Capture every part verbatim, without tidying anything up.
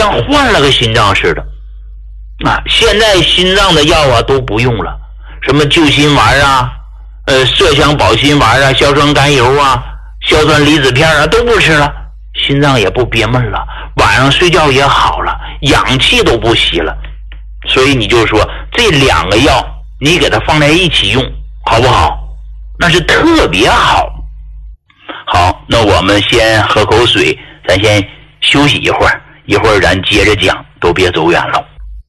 像换了个心脏似的啊！现在心脏的药啊都不用了，什么救心丸啊，呃，麝香保心丸啊，硝酸甘油啊，硝酸离子片啊都不吃了，心脏也不憋闷了，晚上睡觉也好了，氧气都不吸了。所以你就说这两个药你给它放在一起用好不好？那是特别好。好，那我们先喝口水，咱先休息一会儿，一会儿咱接着讲，都别走远了。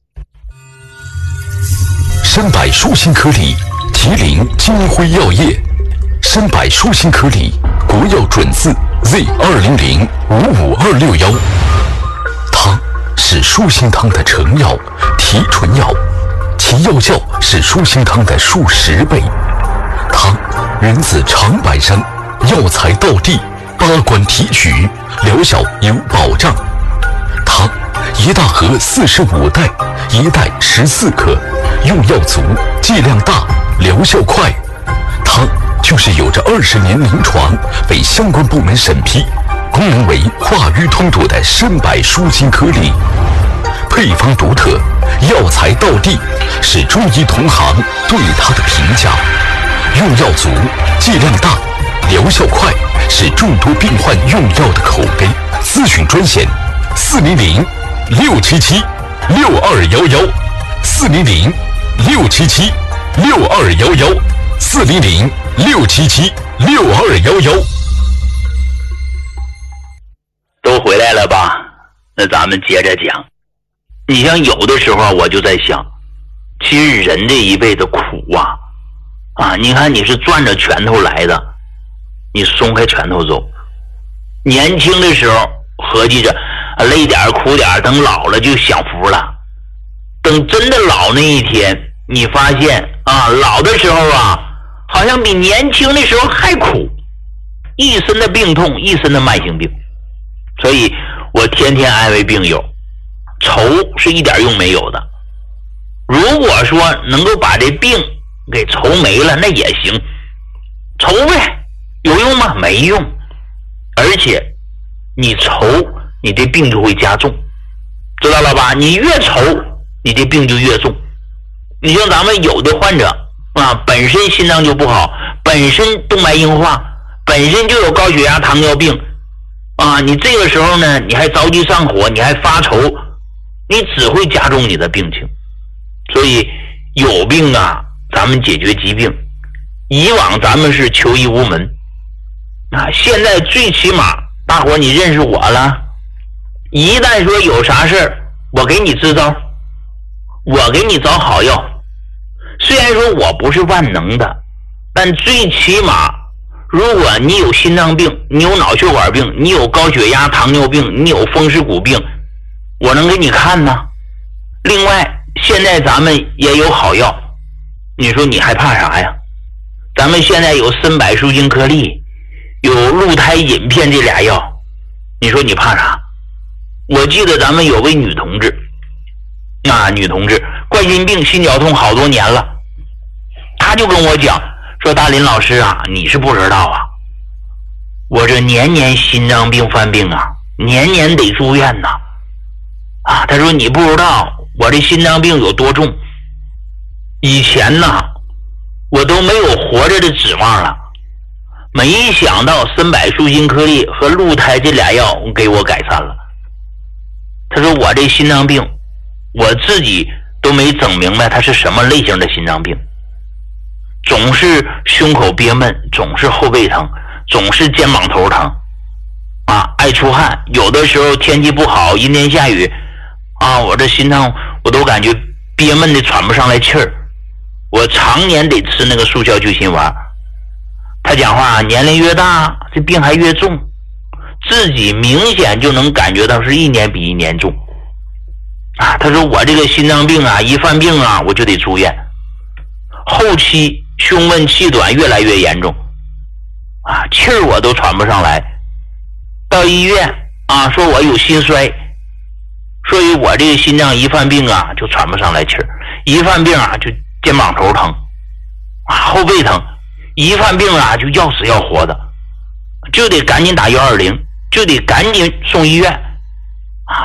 参百舒心颗粒，提灵金辉药业。参百舒心颗粒，国药准字 Z 二零零五五二六幺。它是舒心汤的成药、提纯药，其药效是舒心汤的数十倍。它源自长白山，药材到地，八关提取，疗效有保障。它一大盒四十五袋，一袋十四克，用药足，剂量大，疗效快。它就是有着二十年临床，被相关部门审批，功能为化瘀通堵的参百舒心颗粒。配方独特，药材到地，是中医同行对它的评价。用药足，剂量大，疗效快，是众多病患用药的口碑。咨询专线：四零零六七七六二幺幺，四零零六七七六二幺幺，四零零六七七六二幺幺。 都回来了吧？那咱们接着讲。你像有的时候我就在想，其实人这一辈子苦啊啊！你看你是攥着拳头来的，你松开拳头走。年轻的时候合计着啊，累点苦点，等老了就享福了。等真的老那一天，你发现啊，老的时候啊，好像比年轻的时候还苦，一身的病痛，一身的慢性病。所以我天天安慰病友，愁是一点用没有的。如果说能够把这病给愁没了，那也行，愁呗，有用吗？没用。而且你愁，你这病就会加重，知道了吧？你越愁，你这病就越重。你像咱们有的患者啊，本身心脏就不好，本身动脉硬化，本身就有高血压、糖尿病啊，你这个时候呢，你还着急上火，你还发愁，你只会加重你的病情。所以有病啊，咱们解决疾病。以往咱们是求医无门啊，现在最起码大伙你认识我了，一旦说有啥事儿，我给你支招，我给你找好药。虽然说我不是万能的，但最起码如果你有心脏病，你有脑血管病，你有高血压、糖尿病，你有风湿骨病，我能给你看呢。另外现在咱们也有好药，你说你还怕啥呀？咱们现在有参百舒心颗粒，有鹿胎饮片，这俩药，你说你怕啥？我记得咱们有位女同志啊，女同志冠心病、心绞痛好多年了，她就跟我讲说，大林老师啊，你是不知道啊，我这年年心脏病犯病啊，年年得住院呐。啊，她说你不知道我这心脏病有多重，以前呢我都没有活着的指望了，没想到参百舒心颗粒和鹿胎这俩药给我改善了。她说我这心脏病我自己都没整明白它是什么类型的心脏病，总是胸口憋闷，总是后背疼，总是肩膀头疼啊，爱出汗，有的时候天气不好，阴天下雨啊，我这心脏我都感觉憋闷的喘不上来气儿，我常年得吃那个速效救心丸。他讲话年龄越大这病还越重，自己明显就能感觉到是一年比一年重啊。他说我这个心脏病啊，一犯病啊我就得住院，后期胸闷气短越来越严重啊，气儿我都喘不上来，到医院啊说我有心衰，所以我这个心脏一犯病啊就喘不上来气儿，一犯病啊就肩膀头疼啊，后背疼，一犯病啊就要死要活的，就得赶紧打一二零，就得赶紧送医院。